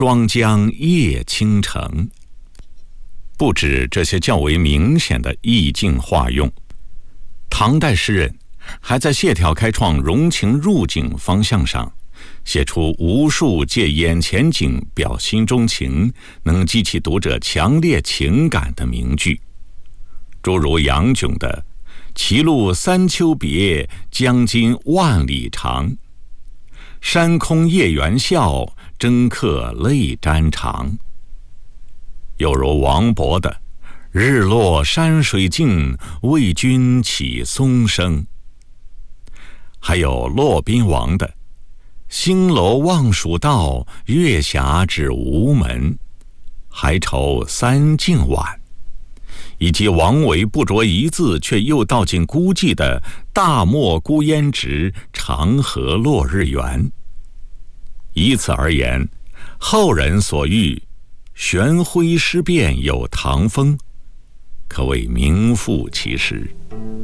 庄江夜倾城。不止这些较为明显的意境化用，唐代诗人还在线条开创融情入景方向上写出无数借眼前景表心中情，能激起读者强烈情感的名句，诸如杨炯的歧路三秋别，江津万里长，山空夜猿笑，征客泪沾裳。又如王勃的日落山水静，为君起松声。还有骆宾王的星楼望蜀道，月下指无门，还愁三更晚，以及王维不着一字却又道尽孤寂的大漠孤烟直，长河落日圆。以此而言，后人所喻玄辉诗变有唐风，可谓名副其实。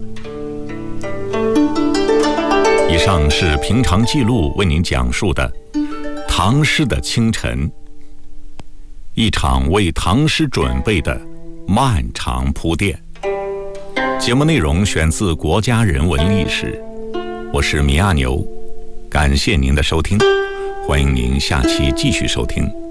以上是平常记录为您讲述的唐诗的清晨，一场为唐诗准备的漫长铺垫。节目内容选自《国家人文历史》，我是米阿牛，感谢您的收听，欢迎您下期继续收听。